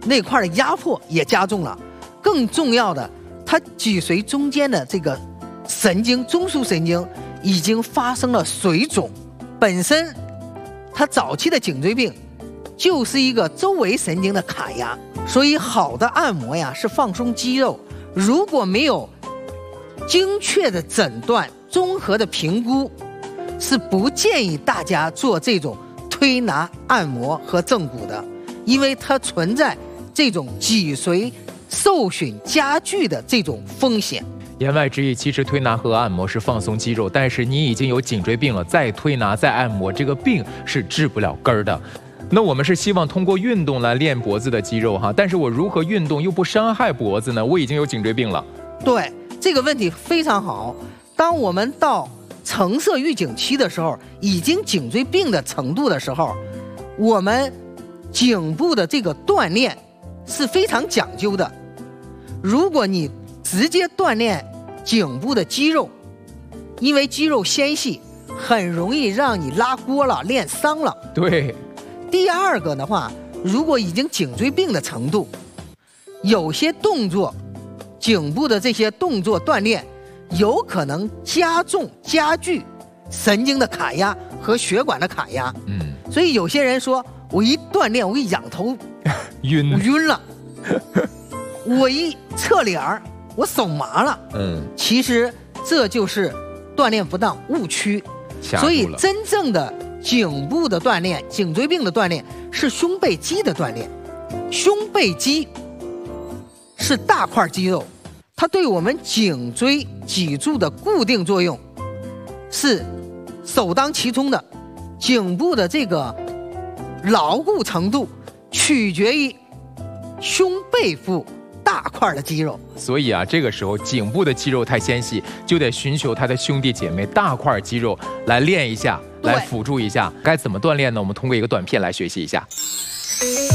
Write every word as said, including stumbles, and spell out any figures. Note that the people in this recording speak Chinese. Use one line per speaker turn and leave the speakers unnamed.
那块的压迫也加重了。更重要的，它脊髓中间的这个神经中枢神经已经发生了水肿。本身它早期的颈椎病就是一个周围神经的卡压，所以好的按摩呀是放松肌肉。如果没有精确的诊断、综合的评估，是不建议大家做这种推拿按摩和正骨的，因为它存在这种脊髓受损加剧的这种风险。
言外之意，其实推拿和按摩是放松肌肉，但是你已经有颈椎病了，再推拿再按摩，这个病是治不了根儿的。那我们是希望通过运动来练脖子的肌肉哈，但是我如何运动又不伤害脖子呢？我已经有颈椎病了。
对，这个问题非常好。当我们到橙色预警期的时候，已经颈椎病的程度的时候，我们颈部的这个锻炼是非常讲究的。如果你直接锻炼颈部的肌肉，因为肌肉纤细，很容易让你拉锅了、练伤了。
对。
第二个的话，如果已经颈椎病的程度，有些动作，颈部的这些动作锻炼，有可能加重加剧神经的卡压和血管的卡压。
嗯，
所以有些人说，我一锻炼，我一仰头
晕
晕了，我一侧脸儿，我手麻了。
嗯，
其实这就是锻炼不当误区。所以真正的颈部的锻炼，颈椎病的锻炼是胸背肌的锻炼。胸背肌是大块肌肉，它对我们颈椎脊柱的固定作用是首当其冲的。颈部的这个牢固程度取决于胸背部大块的肌肉。
所以啊，这个时候颈部的肌肉太纤细，就得寻求他的兄弟姐妹大块肌肉来练一下，来辅助一下。该怎么锻炼呢？我们通过一个短片来学习一下。